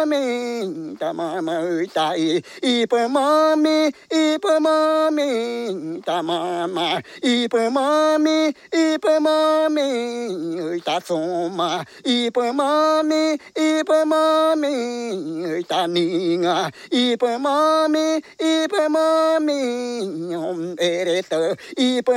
mami, ta mama ta ipa mami, ta mama, ipa mami, ta soma, ipa mami, ta minha, ipa mami, ereto, ipa